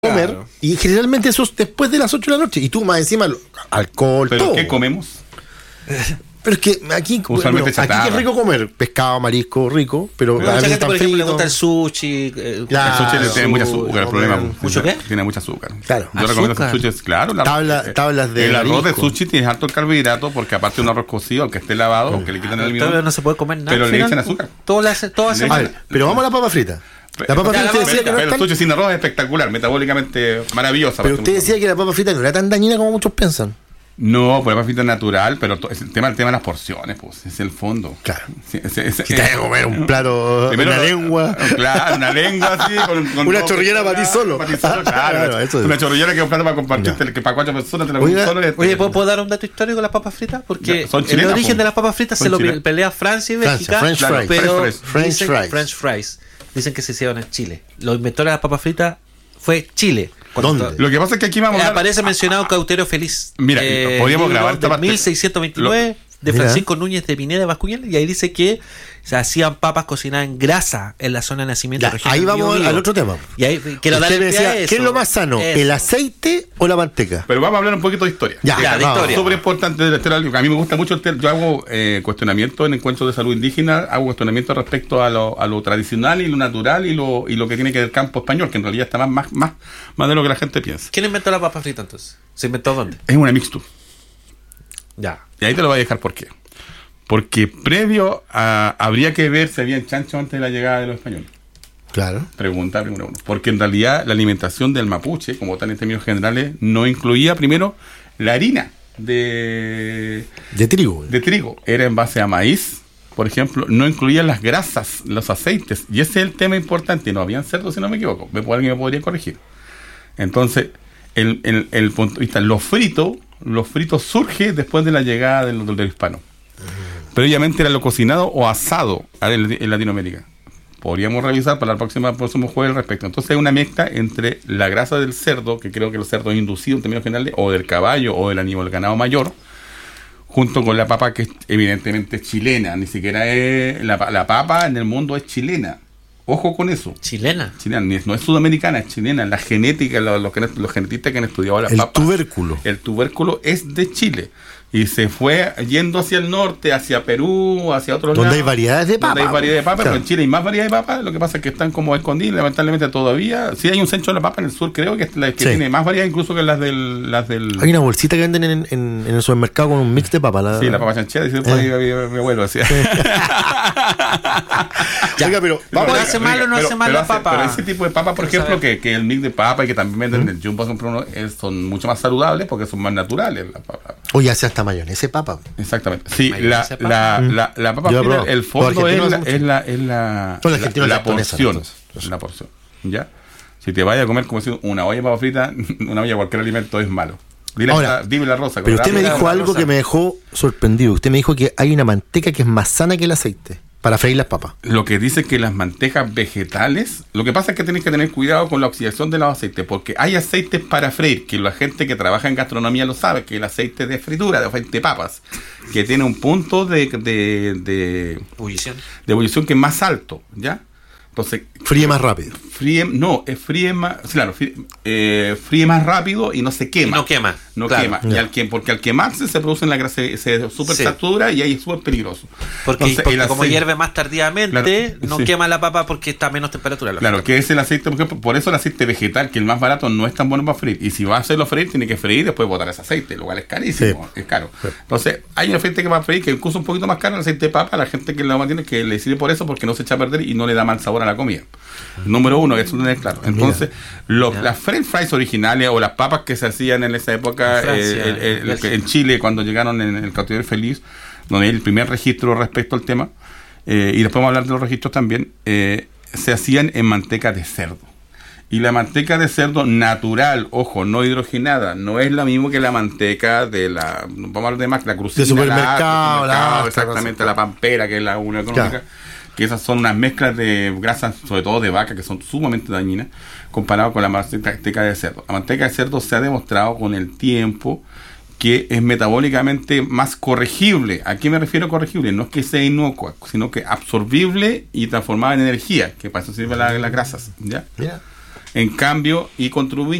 comer, Claro. y generalmente eso es después de las 8 de la noche, y tú más encima alcohol, ¿Pero todo. qué comemos? Pero es que aquí, Usualmente aquí chatarra. es rico comer pescado, marisco, rico, pero Mucha a veces gente, están por ejemplo, le fritos. gusta el sushi. Claro. El sushi tiene mucho azúcar, el problema. ¿Mucho qué? Tiene mucho azúcar. Claro. Yo recomiendo ¿Azúcar? el sushi, claro. Tablas de El arroz de marisco. sushi tiene alto carbohidrato porque aparte de un arroz cocido, aunque esté lavado, aunque le quitan el Todavía almidón. no se puede comer nada. Pero al le final, echan azúcar. Todo hace A ver, pero vamos a la papa frita. La papa frita, usted decía que no Pero es el tan- sushi sin arroz es espectacular, metabólicamente maravillosa. pero usted decía que la papa frita no era tan dañina como muchos piensan. No, pues la papa frita es natural, pero es el tema de las porciones, pues, es el fondo. Claro. Sí, Si te vas a comer un plato, Primero, una lengua, Claro, una lengua así. Con Una todo, chorrillera para ti solo. Para ti solo, claro. Claro, eso es. Una chorrillera que es un plato para compartir, Ya. que para 4 personas te la Oiga, comes solo. Oye, ¿puedo dar un dato histórico de las papas fritas? Porque Ya, son el chilenas, origen po. de las papas fritas Son se lo chilenas. pelea Francia y Francia, Bélgica, French fries. pero French fries. dicen que se hicieron en Chile. Los inventores de las papas fritas fue Chile. Cuando ¿Dónde? Lo que pasa es que aquí vamos a hablar. aparece mencionado Cauterio Feliz. Mira, podríamos libro grabar esta de parte. 1629 de Mira. Francisco Núñez de Pineda Bascuñán, y ahí dice que se hacían papas cocinadas en grasa en la zona de nacimiento. Ya, región ahí del vamos Biobío. al otro tema. Y ahí quiero Usted darle me pie a decía, eso. ¿qué es lo más sano? Eso. ¿El aceite o la manteca? Pero vamos a hablar un poquito de historia. Ya, de vamos. historia. Súper importante de la historia. A mí me gusta mucho el tema. Yo hago cuestionamiento en encuentros de salud indígena, hago cuestionamiento respecto a lo tradicional y lo natural y lo que tiene que ver el campo español, que en realidad está más de lo que la gente piensa. ¿Quién inventó la papa frita entonces? ¿Se inventó dónde? Es una mixtura. Ya. Y ahí te lo voy a dejar por qué. Porque previo habría que ver si había chancho antes de la llegada de los españoles. Claro. Pregunta primero uno. Porque en realidad la alimentación del mapuche, como tal en términos generales, no incluía primero la harina de trigo. Era en base a maíz, por ejemplo, no incluía las grasas, los aceites. Y ese es el tema importante. No habían cerdo, si no me equivoco. Alguien me podría corregir. Entonces, el punto de vista, los fritos surge después de la llegada del hispano. Previamente era lo cocinado o asado en Latinoamérica. Podríamos revisar para el próximo jueves al respecto. Entonces hay una mezcla entre la grasa del cerdo, que creo que el cerdo es inducido en términos generales, o del caballo o del animal, del ganado mayor, junto con la papa que es evidentemente chilena. Ni siquiera es la papa en el mundo es chilena. Ojo con eso. Chilena. No es sudamericana, es chilena. La genética, los genetistas que han estudiado la papa. El tubérculo es de Chile. Y se fue yendo hacia el norte, hacia Perú, hacia otros lados. Donde hay variedades de papa. Donde hay variedades de papa, Claro. pero en Chile hay más variedades de papa. Lo que pasa es que están como escondidas, lamentablemente todavía. Sí hay un centro de la papa en el sur, creo que es la que Sí. tiene más variedad incluso que las del... Hay una bolsita que venden en el supermercado con un mix de papa. Sí, la papa chanchera, dice mi abuelo, así. Oiga, pero ¿Pero hace mal o no hace mal la papa? Pero ese tipo de papa, por ejemplo, que el mix de papa y que también venden en el Jumbo, son mucho más saludables porque son más naturales las papas. Oye, hace hasta mayonesa de papa. Exactamente. Sí, Mayonesa la papa Yo la frita, probé. el fondo Los argentinos hacen es la Los argentinos la hacen japonesa, porción. entonces. La porción. ¿Ya? Si te vayas a comer como si una olla de papa frita, una olla de cualquier alimento es malo. Dime la Rosa. Pero usted me Colorado, dijo la algo rosa. que me dejó sorprendido. Usted me dijo que hay una manteca que es más sana que el aceite para freír las papas. Lo que dice que las mantejas vegetales, lo que pasa es que tienes que tener cuidado con la oxidación de los aceites, porque hay aceites para freír, que la gente que trabaja en gastronomía lo sabe, que el aceite de fritura, de aceite de papas, que tiene un punto de Ebullición. ebullición que es más alto, ¿ya? Entonces, Fríe más rápido. fríe más rápido y no se quema. Y no quema. No Claro. quema. Ya. Porque al quemarse se produce en la grasa, se supersatura y ahí es súper peligroso. Porque Entonces, como hierve más tardíamente, Claro, no sí. quema la papa porque está a menos temperatura. Claro, que es el aceite, por ejemplo, por eso el aceite vegetal, que el más barato, no es tan bueno para freír. Y si va a hacerlo freír, tiene que freír y después botar ese aceite, lo cual es carísimo, es caro. Entonces, hay un aceite que va a freír, que incluso un poquito más caro, el aceite de papa, la gente que lo mantiene, que le sirve por eso, porque no se echa a perder y no le da mal sabor a la comida. Número uno, eso no es claro. Entonces, las French fries originales o las papas que se hacían en esa época, En Francia, en Chile, cuando llegaron en el cautiverio feliz, donde hay el primer registro respecto al tema, y después vamos a hablar de los registros también, se hacían en manteca de cerdo. Y la manteca de cerdo natural, ojo, no hidrogenada, no es lo mismo que la manteca de vamos a hablar de más, la crucina, De supermercado, exactamente, la pampera, que es la una económica, Claro. que esas son unas mezclas de grasas, sobre todo de vaca, que son sumamente dañinas, comparado con la manteca de cerdo. La manteca de cerdo se ha demostrado con el tiempo que es metabólicamente más corregible. ¿A qué me refiero corregible? No es que sea inocua, sino que absorbible y transformada en energía, que para eso sirven las grasas, ¿ya? Mira. En cambio, y contribuye